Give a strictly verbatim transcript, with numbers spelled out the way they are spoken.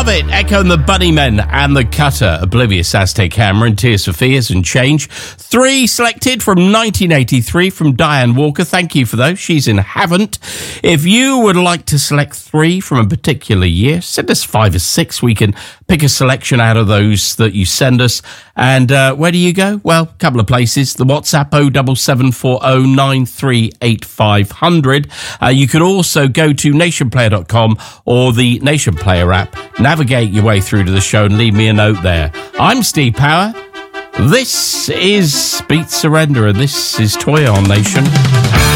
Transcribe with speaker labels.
Speaker 1: Love it. Echo and the Bunnymen and the Cutter. Oblivious, Aztec Cameron, Tears for Fears and Change. Three selected from nineteen eighty-three from Diane Walker. Thank you for those. She's in Haven't. If you would like to select three from a particular year, send us five or six. We can pick a selection out of those that you send us. And uh, where do you go? Well, a couple of places. The WhatsApp oh seven seven four oh nine three eight five hundred. Uh, you can also go to nation player dot com or the Nation Player app. Navigate your way through to the show and leave me a note there. I'm Steve Power. This is Beat Surrender and this is Toy On Nation.